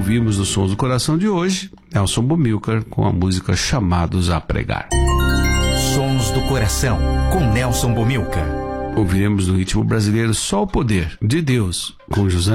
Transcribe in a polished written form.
ouvimos nos Sons do Coração de hoje, Nelson Bumilcar com a música Chamados a Pregar. Sons do Coração, com Nelson Bumilcar. Ouviremos no ritmo brasileiro Só o Poder de Deus, com José